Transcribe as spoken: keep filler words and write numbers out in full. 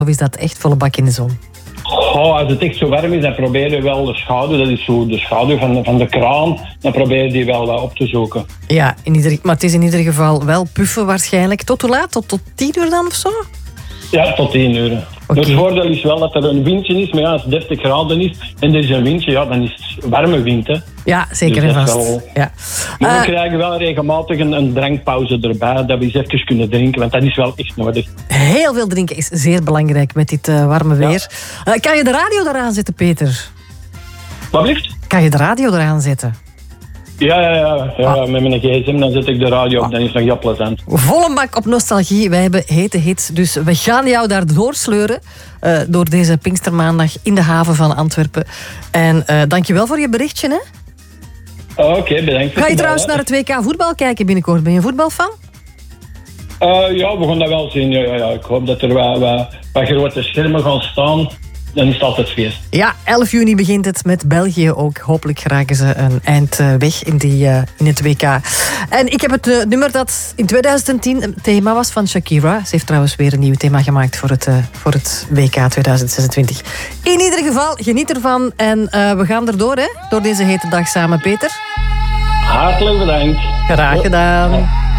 Of is dat echt volle bak in de zon? Oh, als het echt zo warm is, dan probeer je wel de schaduw, dat is zo de schaduw van, van de kraan, dan probeer je die wel wat op te zoeken. Ja, in ieder, maar het is in ieder geval wel puffen waarschijnlijk. Tot hoe laat? Tot, tot tien uur dan of zo? Ja, tot tien uur. Okay. Het voordeel is wel dat er een windje is, maar ja, als het dertig graden is en er is een windje, ja, dan is het warme wind, hè. Ja, zeker dus en vast. Wel... Ja. Maar we uh, krijgen wel regelmatig een, een drankpauze erbij, dat we eens even kunnen drinken, want dat is wel echt nodig. Heel veel drinken is zeer belangrijk met dit uh, warme weer. Ja. Uh, kan je de radio eraan zetten, Peter? Wat blieft? Kan je de radio eraan zetten? Ja, ja, ja. ja ah. Met mijn gsm dan zet ik de radio op, ah. dan is het nog heel plezant. Volle bak op nostalgie. Wij hebben hete hits, dus we gaan jou daar doorsleuren. Uh, door deze Pinkstermaandag in de haven van Antwerpen. En uh, dankjewel voor je berichtje, hè? Oké, okay, bedankt. Ga je trouwens naar het W K voetbal kijken binnenkort? Ben je een voetbalfan? Uh, ja, we gaan dat wel zien. Ja, ja, ja. Ik hoop dat er wat, wat, wat grote schermen gaan staan. Dan is het altijd feest. Ja, elf juni begint het met België ook. Hopelijk geraken ze een eind weg in, die, uh, in het W K. En ik heb het uh, nummer dat in tweeduizend tien een thema was van Shakira. Ze heeft trouwens weer een nieuw thema gemaakt voor het, uh, voor het W K tweeduizend zesentwintig. In ieder geval, geniet ervan. En uh, we gaan erdoor, hè? Door deze hete dag samen, Peter. Hartelijk bedankt. Graag gedaan.